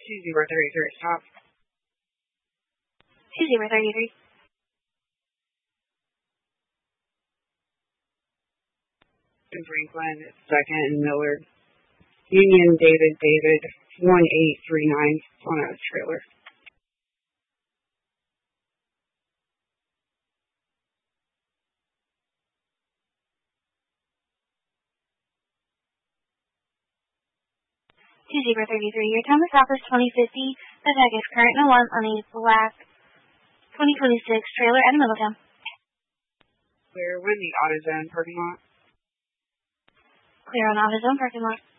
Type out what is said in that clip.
2033, stop. 2033. Franklin, second, and Millard. Union, David, 1839, on a trailer. Your time of stop is 2050. The tag is current and one on a black 2026 trailer at Middletown. Clear when the AutoZone parking lot. Clear on AutoZone parking lot.